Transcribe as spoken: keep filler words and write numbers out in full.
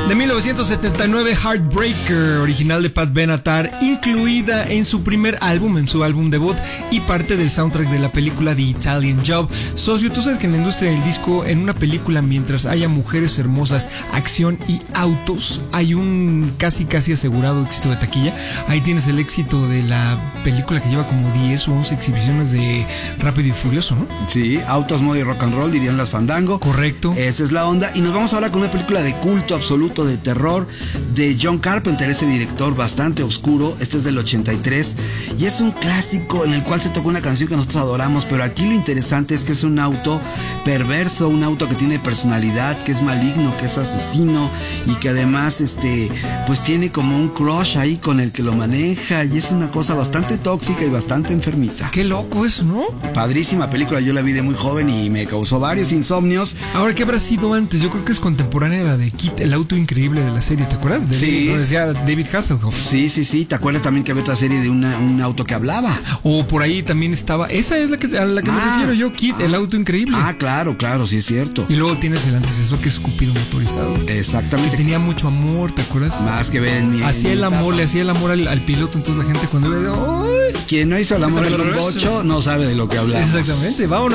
De mil novecientos setenta y nueve, Heartbreaker, original de Pat Benatar, incluida en su primer álbum, en su álbum debut, y parte del soundtrack de la película The Italian Job. Socio, tú sabes que en la industria del disco, en una película, mientras haya mujeres hermosas, acción y autos, hay un casi casi asegurado éxito de taquilla. Ahí tienes el éxito de la película que lleva como diez o once exhibiciones de Rápido y Furioso, ¿no? Sí, autos, moda y rock and roll, dirían las Fandango. Correcto. Esa es la onda. Y nos vamos ahora con una película de culto absoluto, de terror, de John Carpenter, ese director bastante oscuro. Este es del ochenta y tres y es un clásico en el cual se toca una canción que nosotros adoramos, pero aquí lo interesante es que es un auto perverso, un auto que tiene personalidad, que es maligno, que es asesino y que además este pues tiene como un crush ahí con el que lo maneja, y es una cosa bastante tóxica y bastante enfermita. Qué loco eso, ¿no? Padrísima película, yo la vi de muy joven y me causó varios insomnios. Ahora, ¿qué habrá sido antes? Yo creo que es contemporánea la de Kit, el auto increíble de la serie, ¿te acuerdas? De, Sí. Lo decía David Hasselhoff. Sí, sí, sí. ¿Te acuerdas también que había otra serie de una, un auto que hablaba? O por ahí también estaba, esa es la que, a la que Ah, me refiero yo, Kit, ah, el auto increíble. Ah, claro, claro, sí es cierto. Y luego tienes el antecesor, que es Cupido motorizado. Que Exactamente. tenía mucho amor, ¿te acuerdas? Más que ver en mi. Hacía en el mi amor, etapa. le hacía el amor al, al piloto, entonces la gente cuando ve, ¡ay! Quien no hizo el amor Es en al un revés. bocho no sabe de lo que hablamos. Exactamente, vámonos.